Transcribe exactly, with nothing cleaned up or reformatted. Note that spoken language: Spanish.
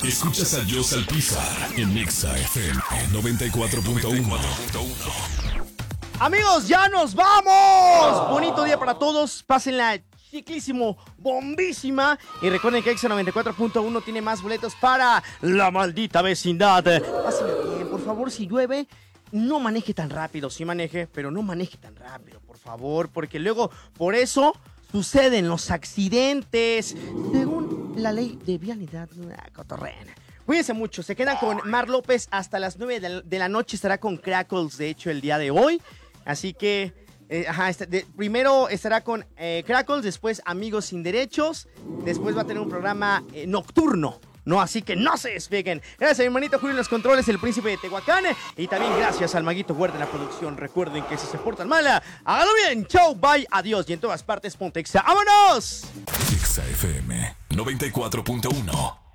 Escuchas a Joss Alpizar en Nexa F M noventa y cuatro punto uno. Amigos, ya nos vamos. Bonito día para todos. Pásenla chiclísimo, bombísima. Y recuerden que Exa noventa y cuatro punto uno tiene más boletos para la maldita vecindad. Pásenla bien, por favor, si llueve, no maneje tan rápido. Sí maneje, pero no maneje tan rápido, por favor. Porque luego, por eso, suceden los accidentes. Según la ley de vialidad, cotorrena. Cuídense mucho, se quedan con Mar López hasta las nueve de la noche. Estará con Crackles, de hecho, el día de hoy. Así que, eh, ajá, este, de, primero estará con eh, Crackles, después Amigos Sin Derechos, después va a tener un programa eh, nocturno, ¿no? Así que no se despeguen. Gracias a mi hermanito Julio en los controles, el príncipe de Tehuacán, y también gracias al Maguito Huerta en la producción. Recuerden que si se portan mala, háganlo bien. Chau, bye, adiós, y en todas partes, ponte Exa. ¡Vámonos! Exa F M noventa y cuatro punto uno.